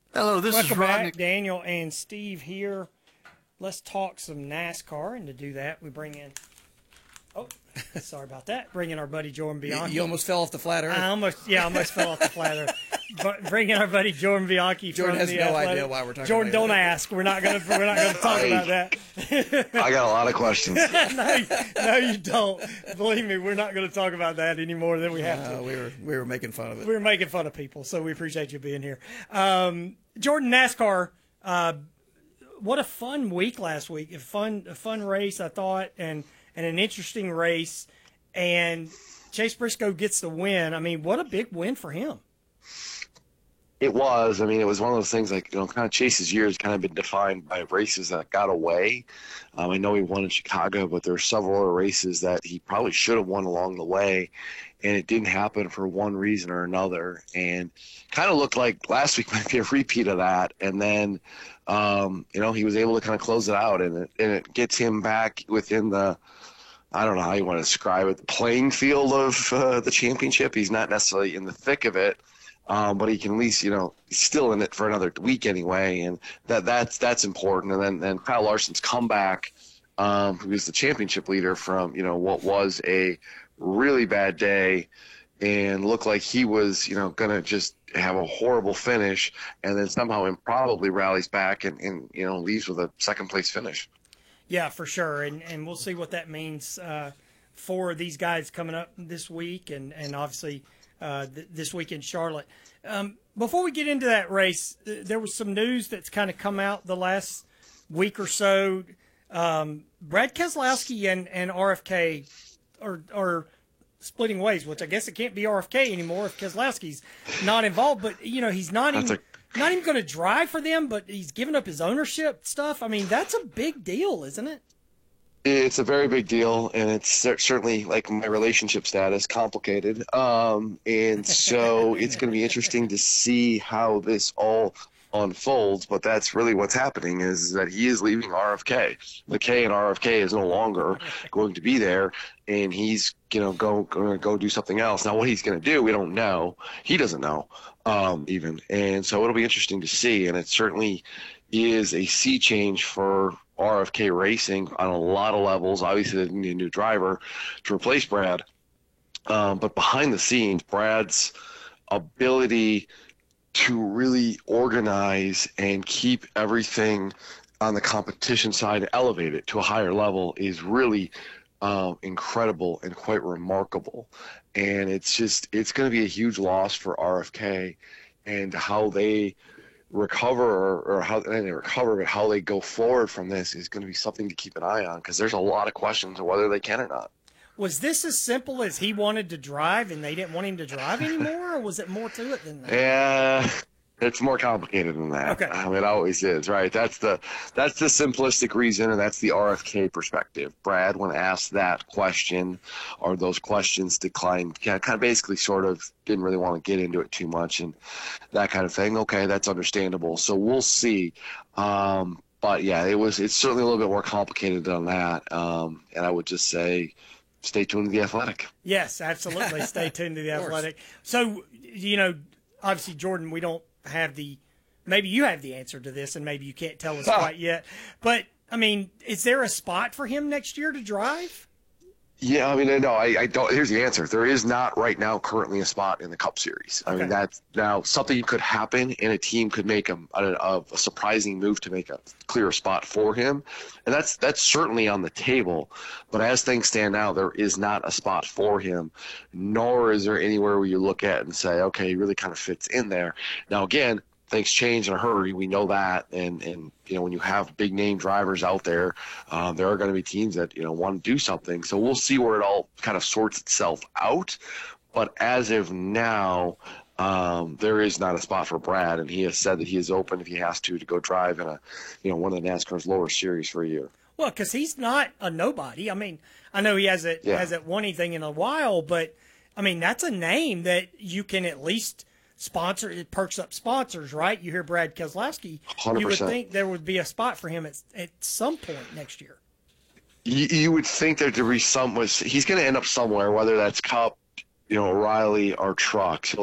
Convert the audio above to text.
Hello, this is Welcome back, Rodney. Daniel and Steve here. Let's talk some NASCAR, and to do that, we bring in. Oh, sorry about that. Bring in our buddy Jordan Bianchi. You almost fell off the flat earth. I almost fell off the flat earth. But bring in our buddy Jordan Bianchi. Jordan from has the no Athletic. idea why we're talking Jordan, about don't it. ask. We're not gonna talk about that. I got a lot of questions. No, you don't. Believe me, we're not gonna talk about that any more than we have to. We were making fun of it. We were making fun of people, so we appreciate you being here. Jordan, NASCAR. What a fun week last week. A fun race, I thought, and an interesting race. And Chase Briscoe gets the win. I mean, what a big win for him. It was. I mean, it was one of those things like, kind of Chase's year has kind of been defined by races that got away. I know he won in Chicago, but there were several other races that he probably should have won along the way, and it didn't happen for one reason or another. And kind of looked like last week might be a repeat of that. And then, he was able to kind of close it out, and it gets him back within the, I don't know how you want to describe it, the playing field of the championship. He's not necessarily in the thick of it. But he can at least, he's still in it for another week anyway, and that's important. And then Kyle Larson's comeback, who was the championship leader from, what was a really bad day, and looked like he was, going to just have a horrible finish, and then somehow improbably rallies back and leaves with a second-place finish. Yeah, for sure, and we'll see what that means for these guys coming up this week, and obviously this week in Charlotte. Before we get into that race, there was some news that's kind of come out the last week or so. Brad Keselowski and RFK are splitting ways, which I guess it can't be RFK anymore if Keselowski's not involved. But he's not even going to drive for them, but he's given up his ownership stuff. I mean, that's a big deal, isn't it? It's a very big deal, and it's certainly, like my relationship status, complicated. And so it's going to be interesting to see how this all unfolds. But that's really what's happening is that he is leaving RFK. McKay and RFK is no longer going to be there, and he's going to go do something else. Now, what he's going to do, we don't know. He doesn't know even. And so it'll be interesting to see, and it certainly is a sea change for RFK Racing on a lot of levels. Obviously, they need a new driver to replace Brad. But behind the scenes, Brad's ability to really organize and keep everything on the competition side elevated to a higher level is really incredible and quite remarkable. And it's going to be a huge loss for RFK, and how they recover or how they recover, but how they go forward from this is going to be something to keep an eye on, because there's a lot of questions of whether they can or not. Was this as simple as he wanted to drive and they didn't want him to drive anymore, or was it more to it than that? Yeah, it's more complicated than that. Okay. It always is, right? That's the simplistic reason, and that's the RFK perspective. Brad, when asked that question, or those questions, declined, kind of basically sort of didn't really want to get into it too much and that kind of thing. Okay, that's understandable. So we'll see. But yeah, it's certainly a little bit more complicated than that. And I would just say, stay tuned to The Athletic. Yes, absolutely. Stay tuned to The Athletic. So, obviously, Jordan, we don't have maybe you have the answer to this, and maybe you can't tell us quite yet. But, I mean, is there a spot for him next year to drive? Yeah, I mean, no, I don't. Here's the answer. There is not right now currently a spot in the Cup Series. I mean, that's now something could happen, and a team could make a surprising move to make a clear spot for him, and that's certainly on the table. But as things stand now, there is not a spot for him, nor is there anywhere where you look at and say, okay, he really kind of fits in there. Now, again, things change in a hurry. We know that, and when you have big name drivers out there, there are going to be teams that want to do something. So we'll see where it all kind of sorts itself out. But as of now, there is not a spot for Brad, and he has said that he is open if he has to go drive in one of the NASCAR's lower series for a year. Well, because he's not a nobody. I mean, I know he hasn't won anything in a while, but I mean that's a name that you can at least sponsor. It perks up sponsors, right? You hear Brad Keselowski, 100%. You would think there would be a spot for him at some point next year. You would think that there would be he's going to end up somewhere, whether that's Cup, O'Reilly, or Truck. So